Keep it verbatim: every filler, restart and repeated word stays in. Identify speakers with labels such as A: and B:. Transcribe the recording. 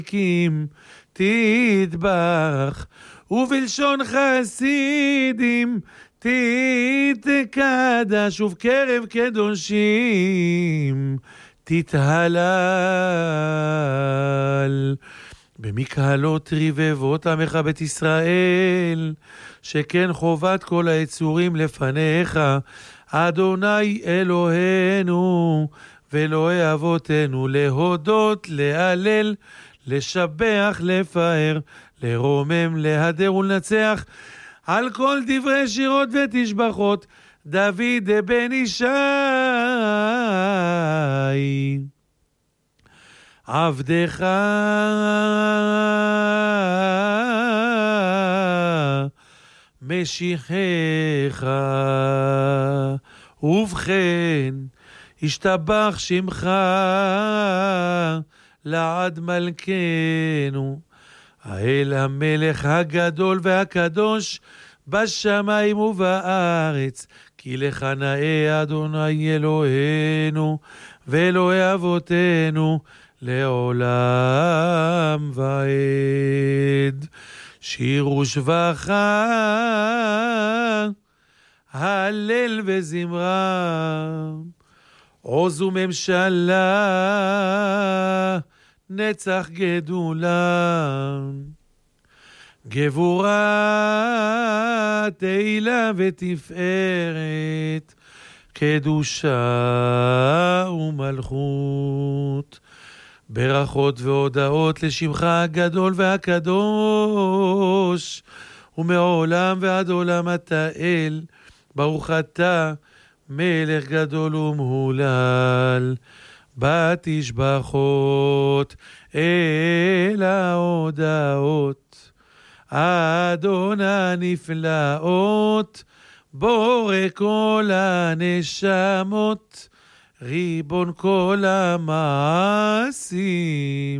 A: קים תתברך, ובלשון חסידים תתקדש, ובקרב קדושים תתהלל. במקהלות רבבות עמך בית ישראל, שכן חובת כל היצורים לפניך, אדוני אלוהינו ואלוהי אבותינו, להודות, להלל, לשבח, לפאר, לרומם, להדר ולנצח, על כל דברי שירות ותשבחות דוד בן ישי עבדך משיחך. ובכן השתבח שמך לעד מלכנו, האל המלך הגדול והקדוש בשמיים ובארץ, כי לך נאה אדוני אלוהינו ואלוהי אבותינו לעולם ועד. שיר ושבחה, הלל וזמרה, עוז וממשלה, נצח גדולה, גבורה תהילה ותפארת, קדושה ומלכות. ברכות והודעות לשמך הגדול והקדוש, ומעולם ועד עולם אתה אל. ברוך אתה מלך גדול ומהולל, בתשבחות אל ההודעות. אדון הנפלאות, בורא כל הנשמות, ריבון כל המעשים.